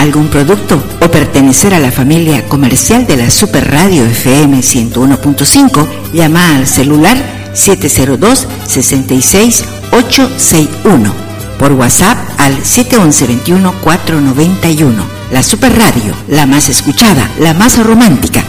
algún producto o pertenecer a la familia comercial de la Super Radio FM 101.5, llama al celular 702-66861. Por WhatsApp al 711-21-491. La Super Radio, la más escuchada, la más romántica,